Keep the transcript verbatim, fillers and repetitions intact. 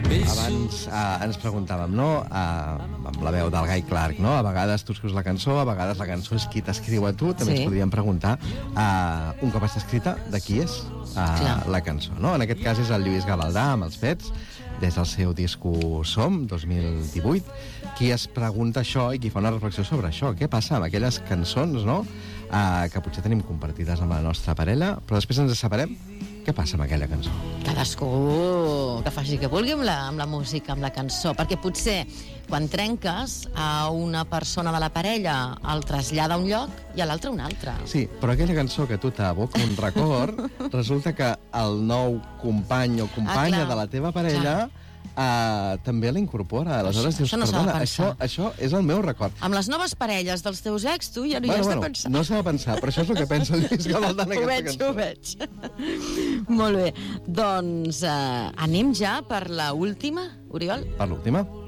Abans eh, ens preguntàvem, no?, eh, amb la veu del Guy Clark, no?, a vegades tu escrius la cançó, a vegades la cançó és qui t'escriu a tu. També Sí. ens podríem preguntar, eh, un cop està escrita, de qui és eh, la cançó, no? En aquest cas és el Lluís Gavaldà, amb els Pets, des del seu disco Som, dos mil divuit, qui es pregunta això i qui fa una reflexió sobre això. Què passa amb aquelles cançons, no?, eh, que potser tenim compartides amb la nostra parella, però després ens separem. Què passa amb aquella cançó? Cadascú que faci que vulgui amb la, amb la música, amb la cançó, perquè potser quan trenques a una persona de la parella el trasllada a un lloc i a l'altre a un altre. Sí, però aquella cançó que tu t'aboca un record, resulta que el nou company o companya Ah, clar. de la teva parella uh, també la incorpora. Aleshores Això- dius, això no s'ha de perdona, pensar. això, això és el meu record. Amb les noves parelles dels teus ex, tu ja no hi has de pensar. no s'ha de pensar, però això és el que pensa el Lluís Gavaldà en Ho aquesta veig, cançó. ho veig. Molt bé. Doncs eh, anem ja per la última, Oriol? Per l'última.